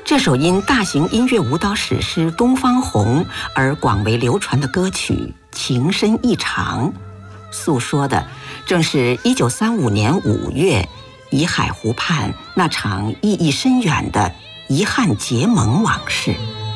这首因大型音乐舞蹈史诗《东方红》而广为流传的歌曲情深意长，诉说的正是1935年5月沂海湖畔那场意义深远的遗憾结盟往事。